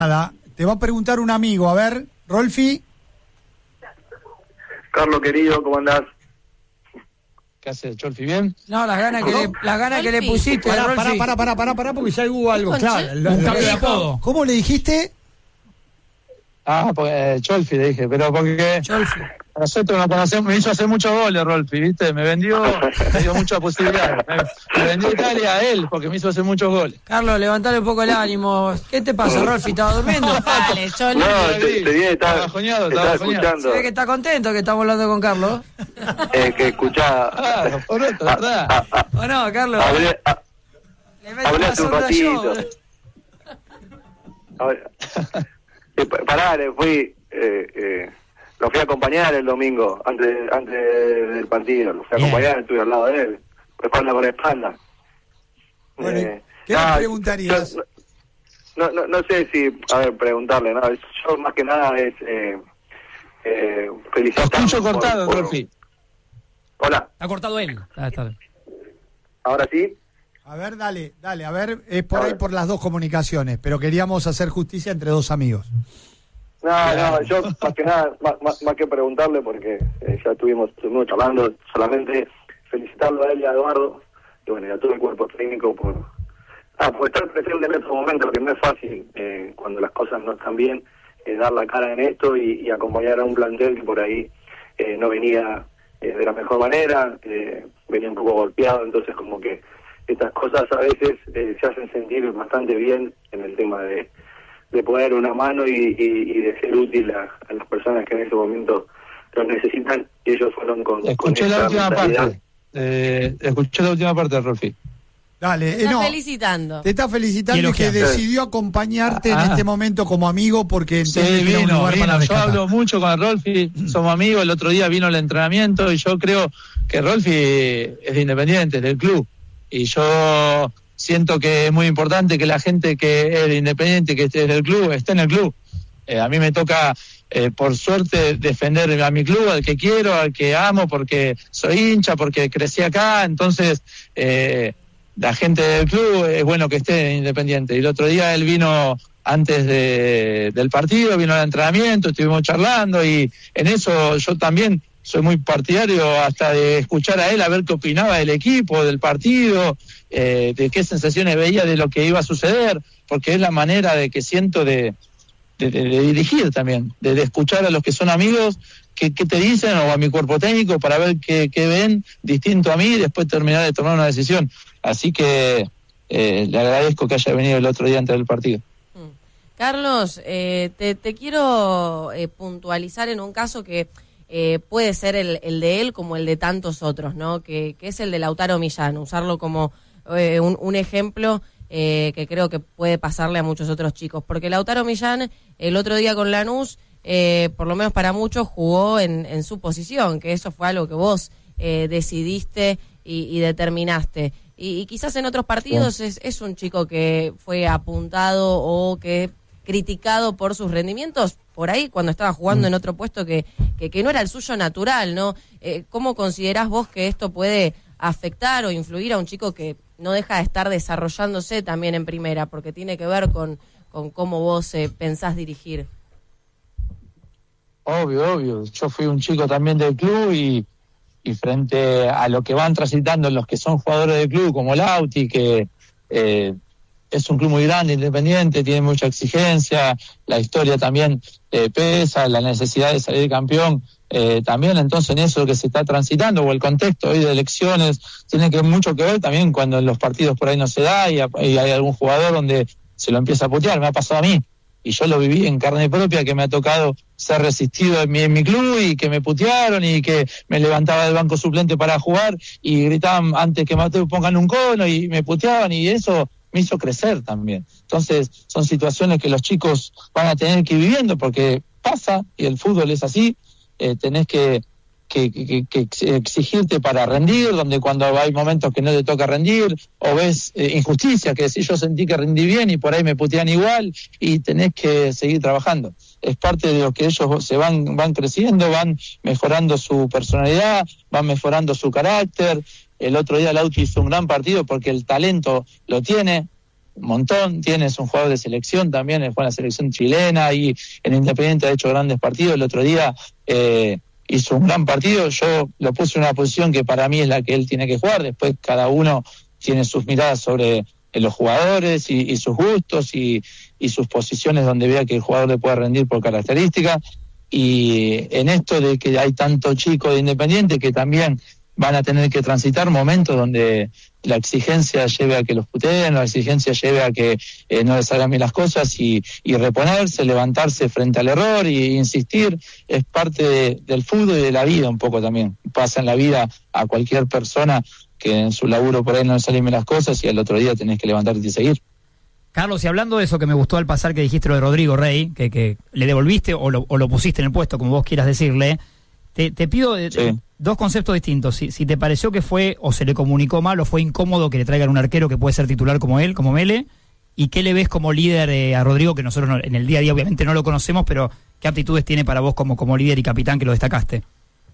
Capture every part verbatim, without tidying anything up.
Nada, te va a preguntar un amigo, a ver, Rolfi. Carlos, querido, ¿cómo andás? ¿Qué haces, Cholfi? ¿Bien? No, las ganas que, le, las ganas que le pusiste, Pará, Rolfi. pará, pará, pará, pará, pará, porque ya hubo algo, claro. Un cambio de apodo. ¿Cómo le dijiste? Ah, pues eh, Cholfi le dije, pero porque Cholfi. nosotros nos conocemos, me hizo hacer muchos goles, Rolfi, ¿viste? Me vendió, me dio muchas posibilidades. Me, me vendió Italia a él, porque me hizo hacer muchos goles. Carlos, levantale un poco el ánimo. ¿Qué te pasa, Rolfi? ¿Estabas durmiendo? Dale, Cholfi. No, te, te dije, estaba, estaba joñado, estaba estaba escuchando. Se ve que está contento que estamos hablando con Carlos. Eh, que escuchaba. Claro, por otro, ¿verdad? Ah, ah, ¿O no, Carlos? hablé, ah, Le meto hablé una hace un sonda yo. ratito. A ver, eh, pa- pará, le fui, eh, eh, lo fui a acompañar el domingo, antes antes del partido. Lo fui a Bien. acompañar, estuve al lado de él, espalda con espalda. Bueno, Eh, ¿qué le ah, preguntarías? yo- No, no, no sé si, a ver, preguntarle, ¿no? Yo más que nada es eh, eh, Lo felicitarlo escucho por- cortado, por- Rolfi. Hola, Está cortado él. Ah, está bien. ahora sí. A ver, dale, dale, a ver, es por A ahí ver. por las dos comunicaciones, pero queríamos hacer justicia entre dos amigos. No, no, yo más que nada, más, más, más que preguntarle, porque eh, ya estuvimos, estuvimos charlando, solamente felicitarlo a él y a Eduardo, y bueno, y a todo el cuerpo técnico por, ah, por estar presente en estos momentos, que no es fácil, eh, cuando las cosas no están bien, eh, dar la cara en esto y, y acompañar a un plantel que por ahí eh, no venía eh, de la mejor manera, eh, venía un poco golpeado, entonces como que estas cosas a veces eh, se hacen sentir bastante bien en el tema de, de poner una mano y, y, y de ser útil a, a las personas que en ese momento lo necesitan, y ellos fueron con, Escuché con la esa última mentalidad. parte. Eh, escuché la última parte, Rolfi. Dale, Te eh, está no, felicitando. te está felicitando y Quiero que que- decidió acompañarte en Ah. este momento como amigo porque Sí, entiende que era un vino, lugar vino. para Yo rescatar. hablo mucho con Rolfi, somos amigos. El otro día vino el entrenamiento y yo creo que Rolfi es de Independiente, del club. Y yo siento que es muy importante que la gente que es de Independiente, que esté del club, esté en el club. Eh, a mí me toca, eh, por suerte, defender a mi club, al que quiero, al que amo, porque soy hincha, porque crecí acá. Entonces, eh, la gente del club es bueno que esté en Independiente. Y el otro día él vino antes de, del partido, vino al entrenamiento, estuvimos charlando y en eso yo también soy muy partidario hasta de escuchar a él, a ver qué opinaba del equipo, del partido, eh, de qué sensaciones veía de lo que iba a suceder, porque es la manera de que siento de, de, de, de dirigir también, de, de escuchar a los que son amigos, qué, qué te dicen, o a mi cuerpo técnico, para ver qué, qué ven distinto a mí y después terminar de tomar una decisión. Así que eh, le agradezco que haya venido el otro día antes del partido. Carlos, eh, te, te quiero eh, puntualizar en un caso que eh, puede ser el, el de él como el de tantos otros, ¿no? Que, que es el de Lautaro Millán, usarlo como eh, un, un ejemplo eh, que creo que puede pasarle a muchos otros chicos. Porque Lautaro Millán, el otro día con Lanús, eh, por lo menos para muchos, jugó en, en su posición, que eso fue algo que vos eh, decidiste y, y determinaste. Y, y quizás en otros partidos es, es un chico que fue apuntado o que criticado por sus rendimientos por ahí cuando estaba jugando en otro puesto que, que, que no era el suyo natural, ¿no? Eh, ¿Cómo considerás vos que esto puede afectar o influir a un chico que no deja de estar desarrollándose también en primera? Porque tiene que ver con, con cómo vos eh, pensás dirigir. Obvio, obvio. Yo fui un chico también del club y, y frente a lo que van transitando los que son jugadores del club, como Lauti, que eh, es un club muy grande, independiente, tiene mucha exigencia, la historia también eh, pesa, la necesidad de salir campeón eh, también, entonces en eso que se está transitando, o el contexto hoy de elecciones, tiene que mucho que ver también cuando en los partidos por ahí no se da y, a, y hay algún jugador donde se lo empieza a putear, me ha pasado a mí, y yo lo viví en carne propia, que me ha tocado ser resistido en mi, en mi club y que me putearon y que me levantaba del banco suplente para jugar y gritaban antes que Mateo pongan un cono y me puteaban y eso me hizo crecer también. Entonces son situaciones que los chicos van a tener que ir viviendo porque pasa y el fútbol es así, eh, tenés que, que, que, que exigirte para rendir, donde cuando hay momentos que no te toca rendir o ves eh, injusticia, que si yo sentí que rendí bien y por ahí me putean igual y tenés que seguir trabajando. Es parte de lo que ellos se van, van creciendo, van mejorando su personalidad, van mejorando su carácter. El otro día Lauti hizo un gran partido porque el talento lo tiene, un montón, tienes un jugador de selección también, él fue en la selección chilena y en Independiente ha hecho grandes partidos. El otro día eh, hizo un gran partido, yo lo puse en una posición que para mí es la que él tiene que jugar, después cada uno tiene sus miradas sobre los jugadores y, y sus gustos y, y sus posiciones donde vea que el jugador le puede rendir por características. Y en esto de que hay tanto chico de Independiente que también van a tener que transitar momentos donde la exigencia lleve a que los puteen, la exigencia lleve a que eh, no les salgan bien las cosas y, y reponerse, levantarse frente al error y insistir, es parte de, del fútbol y de la vida un poco también. Pasa en la vida a cualquier persona que en su laburo por ahí no le salen bien las cosas y al otro día tenés que levantarte y seguir. Carlos, y hablando de eso que me gustó al pasar que dijiste lo de Rodrigo Rey, que, que le devolviste o lo, o lo pusiste en el puesto, como vos quieras decirle, te, te pido de, sí. dos conceptos distintos. Si, si te pareció que fue o se le comunicó mal o fue incómodo que le traigan un arquero que puede ser titular como él, como Mele, y qué le ves como líder eh, a Rodrigo, que nosotros no, en el día a día obviamente no lo conocemos, pero qué aptitudes tiene para vos como, como líder y capitán que lo destacaste.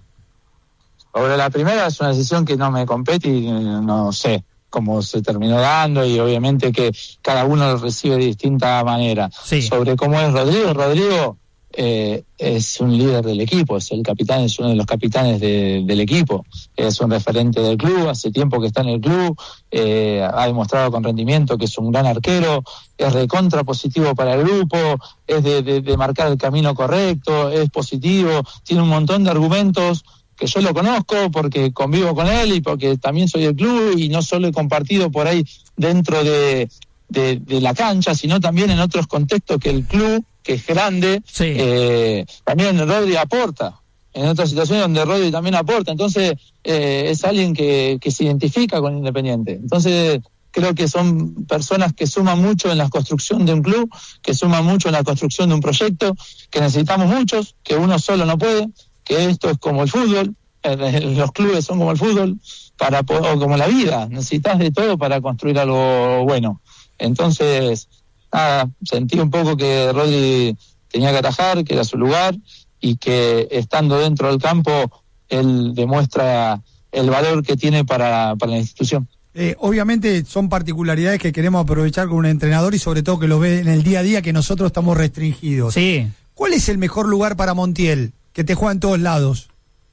Sobre la primera es una decisión que no me compete y no sé cómo se terminó dando y obviamente que cada uno lo recibe de distinta manera. Sí. Sobre cómo es Rodrigo, Rodrigo eh, es un líder del equipo, es el capitán, es uno de los capitanes de, del equipo, es un referente del club, hace tiempo que está en el club, eh, ha demostrado con rendimiento que es un gran arquero, es recontra positivo para el grupo, es de, de, de marcar el camino correcto, es positivo, tiene un montón de argumentos que yo lo conozco porque convivo con él y porque también soy del club y no solo he compartido por ahí dentro de, de, de la cancha, sino también en otros contextos que el club, que es grande, sí. eh, también Rodri aporta, en otras situaciones donde Rodri también aporta, entonces eh, es alguien que, que se identifica con Independiente, entonces creo que son personas que suman mucho en la construcción de un club, que suman mucho en la construcción de un proyecto, que necesitamos muchos, que uno solo no puede, que esto es como el fútbol, eh, los clubes son como el fútbol, para o como la vida, necesitas de todo para construir algo bueno. Entonces, nada, sentí un poco que Rodri tenía que atajar, que era su lugar, y que estando dentro del campo, él demuestra el valor que tiene para, para la institución. Eh, obviamente son particularidades que queremos aprovechar con un entrenador y sobre todo que lo ve en el día a día que nosotros estamos restringidos. Sí. ¿Cuál es el mejor lugar para Montiel? Que te juega en todos lados.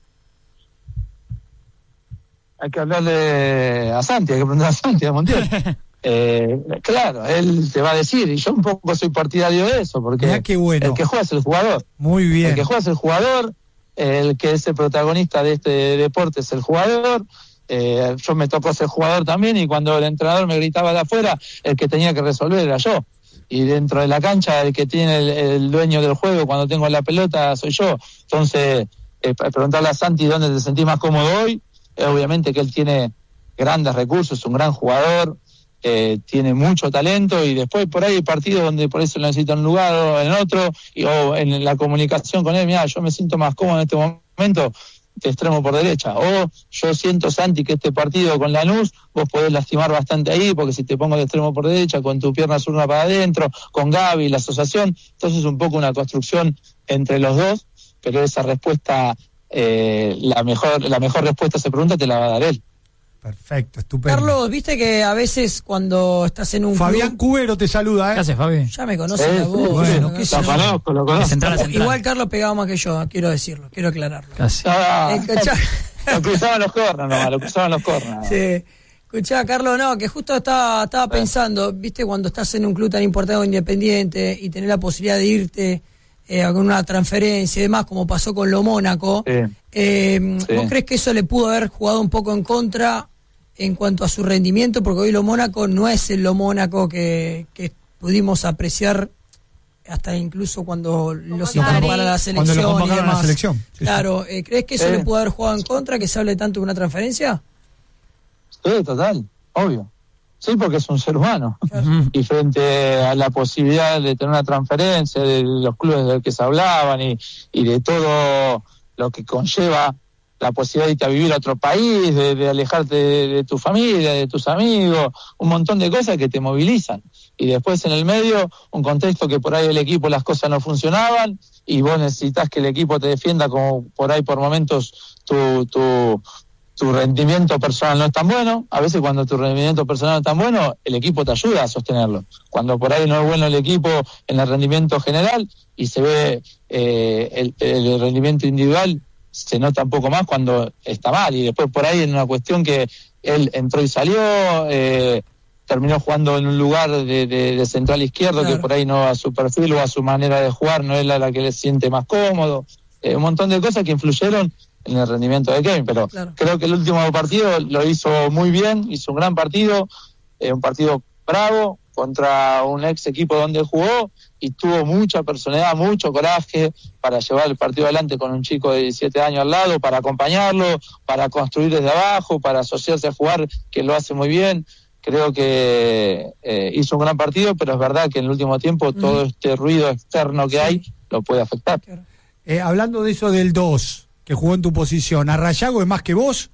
Hay que hablarle a Santi, hay que preguntar a Santi, a Montiel. eh, claro, él te va a decir, y yo un poco soy partidario de eso, porque Mirá qué bueno. el que juega es el jugador. Muy bien. El que juega es el jugador, el que es el protagonista de este deporte es el jugador. Eh, yo me tocó ser jugador también y cuando el entrenador me gritaba de afuera, el que tenía que resolver era yo. Y dentro de la cancha el que tiene el, el dueño del juego cuando tengo la pelota soy yo. Entonces, eh, preguntarle a Santi dónde te sentís más cómodo hoy, eh, obviamente que él tiene grandes recursos, es un gran jugador, eh, tiene mucho talento y después por ahí hay partidos donde por eso lo necesita en un lugar o en otro, y, o en la comunicación con él, mira, yo me siento más cómodo en este momento de extremo por derecha, o yo siento, Santi, que este partido con Lanús vos podés lastimar bastante ahí, porque si te pongo de extremo por derecha, con tu pierna zurda para adentro, con Gaby, la asociación, entonces es un poco una construcción entre los dos, pero esa respuesta, eh, la mejor la mejor respuesta a esa pregunta te la va a dar él. Perfecto, estupendo. Carlos, viste que a veces cuando estás en un Fabián club, Cubero te saluda, ¿eh? ¿Qué haces, Fabi? ya me conocen Sí, la voz. bueno, qué Lo sé yo. conozco, lo De conozco. central a central. Igual Carlos pegaba más que yo, quiero decirlo, quiero aclararlo. Casi. Ah, Escuchá. lo cruzaban los corners nomás, lo cruzaban los corners. Sí. Escuchá, Carlos, no, que justo estaba, estaba pensando, viste, cuando estás en un club tan importante como Independiente y tenés la posibilidad de irte eh, con una transferencia y demás, como pasó con lo Mónaco, Sí. eh, Sí. ¿vos crees que eso le pudo haber jugado un poco en contra en cuanto a su rendimiento? Porque hoy lo Mónaco no es el lo Mónaco que, que pudimos apreciar hasta incluso cuando lo citaron Tari. para la Cuando selección lo y convocaron a la demás. selección. Sí, sí. Claro, eh, ¿crees que eso Sí. le pudo haber jugado en contra, que se hable tanto de una transferencia? Sí, total, obvio. Sí, porque es un ser humano. Ujú. Y frente a la posibilidad de tener una transferencia, de los clubes del que se hablaban y, y de todo lo que conlleva la posibilidad de irte a vivir a otro país, de, de alejarte de, de tu familia, de tus amigos, un montón de cosas que te movilizan. Y después en el medio, un contexto que por ahí el equipo las cosas no funcionaban y vos necesitas que el equipo te defienda como por ahí por momentos tu, tu, tu rendimiento personal no es tan bueno. A veces cuando tu rendimiento personal no es tan bueno, el equipo te ayuda a sostenerlo. Cuando por ahí no es bueno el equipo en el rendimiento general y se ve eh, el, el rendimiento individual, se nota un poco más cuando está mal. Y después por ahí en una cuestión que él entró y salió, eh, terminó jugando en un lugar de, de, de central izquierdo, claro, que por ahí no a su perfil o a su manera de jugar no es la, la que le siente más cómodo. Eh, un montón de cosas que influyeron en el rendimiento de Kevin, pero claro, creo que el último partido lo hizo muy bien, hizo un gran partido, eh, un partido bravo contra un ex equipo donde jugó y tuvo mucha personalidad, mucho coraje para llevar el partido adelante con un chico de diecisiete años al lado, para acompañarlo, para construir desde abajo, para asociarse a jugar, que lo hace muy bien. Creo que eh, hizo un gran partido, pero es verdad que en el último tiempo mm. todo este ruido externo que hay lo puede afectar. Eh, hablando de eso del dos, que jugó en tu posición, ¿Arrayago es más que vos?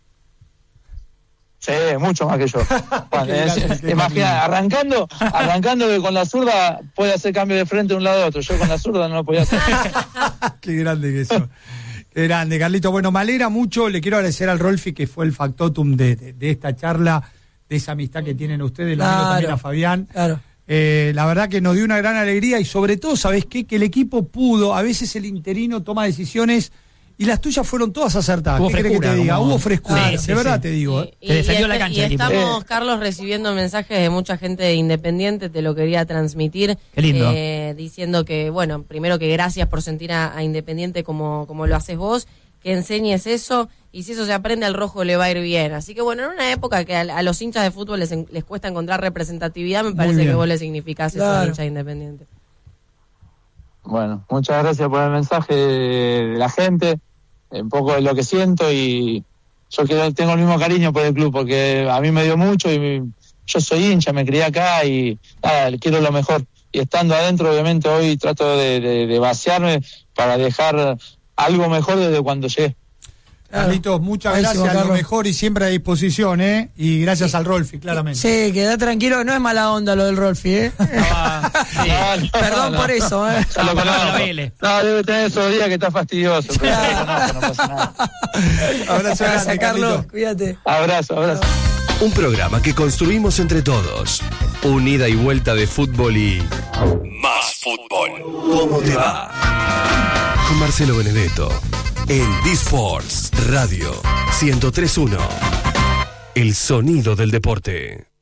Sí, mucho más que yo. Bueno, es, imagina, arrancando, arrancando que con la zurda puede hacer cambio de frente de un lado a otro. Yo con la zurda no lo podía hacer. Qué grande que eso. Qué grande, Carlito. Bueno, me alegra mucho. Le quiero agradecer al Rolfi, que fue el factotum de, de, de esta charla, de esa amistad que tienen ustedes, lo mismo también a Fabián. Claro. Eh, la verdad que nos dio una gran alegría y sobre todo, ¿sabés qué? Que el equipo pudo, a veces el interino toma decisiones y las tuyas fueron todas acertadas. Hubo ¿Qué crees que te diga? Hubo frescura, sí, sí, de verdad sí. te digo. Y, ¿eh? y, Te defendió y la este- cancha y el equipo. estamos, Carlos, recibiendo mensajes de mucha gente de Independiente, te lo quería transmitir. Qué lindo. eh, diciendo que, bueno, primero que gracias por sentir a, a Independiente como, como lo haces vos, que enseñes eso, y si eso se aprende al rojo le va a ir bien. Así que bueno, en una época que a, a los hinchas de fútbol les, en- les cuesta encontrar representatividad, me parece bien. que vos le significás eso Claro. al hincha de Independiente. Bueno, muchas gracias por el mensaje de, de la gente, un poco de lo que siento, y yo quiero, tengo el mismo cariño por el club porque a mí me dio mucho y mi- yo soy hincha, me crié acá y nada, le quiero lo mejor. Y estando adentro, obviamente hoy trato de, de, de vaciarme para dejar algo mejor desde cuando llegué. Carlitos, muchas Buenísimo, gracias, lo Carlos. mejor y siempre a disposición, ¿eh? Y gracias al Rolfi, claramente. Sí, queda tranquilo, no es mala onda lo del Rolfi, ¿eh? Ah, sí. No, no, Perdón no. por eso, ¿eh? Ya lo Ah, conozco. la Vélez. No, debe tener esos días que está fastidioso, pero ya lo conozco, no pasa nada. Abrazo Gracias, grande, Carlos, Carlitos. cuídate. Abrazo, abrazo. Un programa que construimos entre todos. Un ida y vuelta de fútbol y más fútbol. ¿Cómo te va? Con Marcelo Benedetto en D-Sports Radio ciento tres punto uno. El sonido del deporte.